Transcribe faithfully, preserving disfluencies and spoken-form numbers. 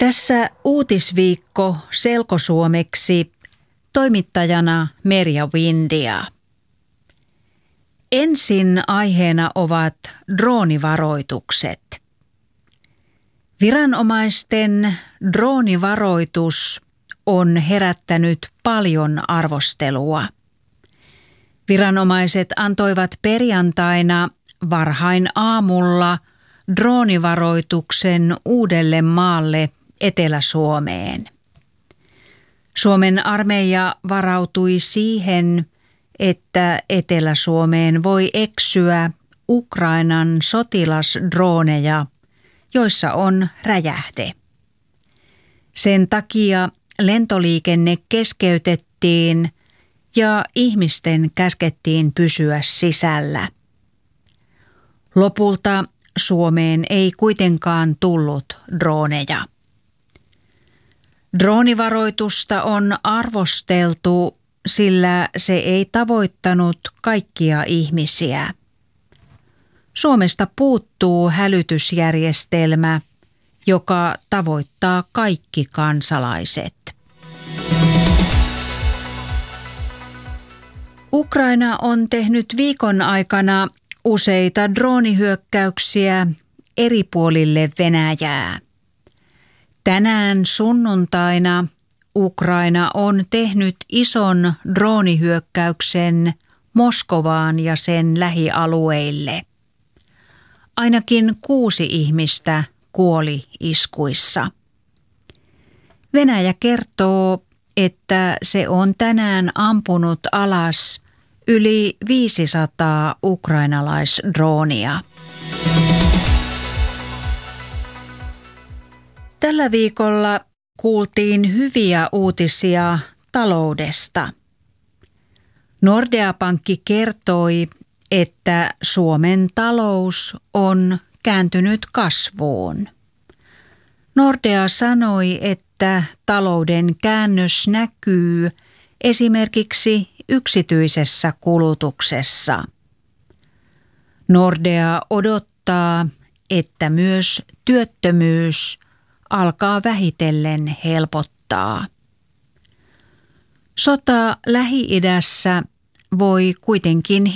Tässä uutisviikko selkosuomeksi, toimittajana Merja Windia. Ensin aiheena ovat droonivaroitukset. Viranomaisten droonivaroitus on herättänyt paljon arvostelua. Viranomaiset antoivat perjantaina varhain aamulla droonivaroituksen Uudellemaalle Etelä-Suomeen. Suomen armeija varautui siihen, että Etelä-Suomeen voi eksyä Ukrainan sotilasdrooneja, joissa on räjähde. Sen takia lentoliikenne keskeytettiin ja ihmisten käskettiin pysyä sisällä. Lopulta Suomeen ei kuitenkaan tullut drooneja. Droonivaroitusta on arvosteltu, sillä se ei tavoittanut kaikkia ihmisiä. Suomesta puuttuu hälytysjärjestelmä, joka tavoittaa kaikki kansalaiset. Ukraina on tehnyt viikon aikana useita droonihyökkäyksiä eri puolille Venäjää. Tänään sunnuntaina Ukraina on tehnyt ison droonihyökkäyksen Moskovaan ja sen lähialueille. Ainakin kuusi ihmistä kuoli iskuissa. Venäjä kertoo, että se on tänään ampunut alas yli viisisataa ukrainalaisdroonia. Tällä viikolla kuultiin hyviä uutisia taloudesta. Nordea-pankki kertoi, että Suomen talous on kääntynyt kasvuun. Nordea sanoi, että talouden käännös näkyy esimerkiksi yksityisessä kulutuksessa. Nordea odottaa, että myös työttömyys alkaa vähitellen helpottaa. Sota Lähi-idässä voi kuitenkin